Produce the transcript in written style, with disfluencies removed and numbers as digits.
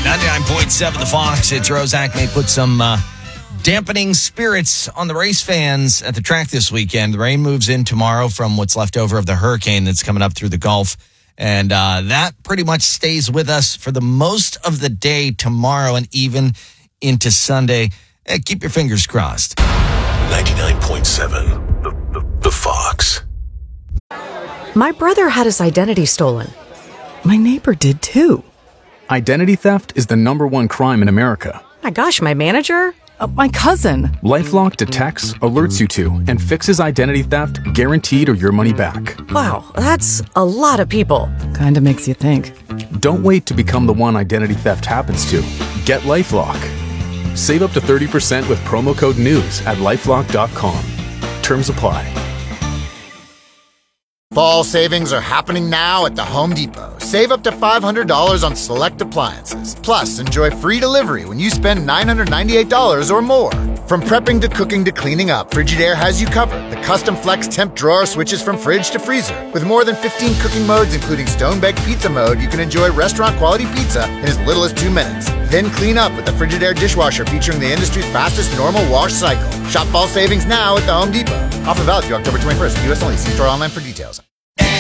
99.7 The Fox. It's Rozak. May put some dampening spirits on the race fans at the track this weekend. The rain moves in tomorrow from what's left over of the hurricane that's coming up through the Gulf. And that pretty much stays with us for the most of the day tomorrow and even into Sunday. Keep your fingers crossed. 99.7 The Fox. My brother had his identity stolen. My neighbor did too. Identity theft is the #1 crime in America. My gosh, my manager? My cousin. LifeLock detects, alerts you to, and fixes identity theft guaranteed or your money back. Wow, that's a lot of people. Kinda makes you think. Don't wait to become the one identity theft happens to. Get LifeLock. Save up to 30% with promo code NEWS at LifeLock.com. Terms apply. Fall savings are happening now at the Home Depot. Save up to $500 on select appliances. Plus, enjoy free delivery when you spend $998 or more. From prepping to cooking to cleaning up, Frigidaire has you covered. The custom flex temp drawer switches from fridge to freezer. With more than 15 cooking modes, including stone-baked pizza mode, you can enjoy restaurant-quality pizza in as little as 2 minutes. Then clean up with the Frigidaire dishwasher featuring the industry's fastest normal wash cycle. Shop fall savings now at the Home Depot. Offer valid through October 21st. U.S. only. See store online for details.